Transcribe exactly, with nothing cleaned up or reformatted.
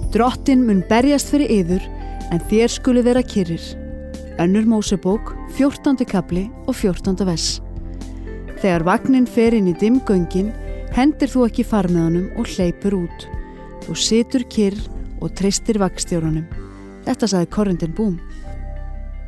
Drottinn mun berjast fyrir yður, en þér skulu vera kyrrir. Önnur Mósebók, fjórtándi kafli og fjórtánda vers. Þegar vagninn fer inn í dimmgöngin, hendir þú ekki farmiðanum og hleypur út. Þú situr kyrr og treystir vagnstjóranum. Þetta sagði Corin ten Boom.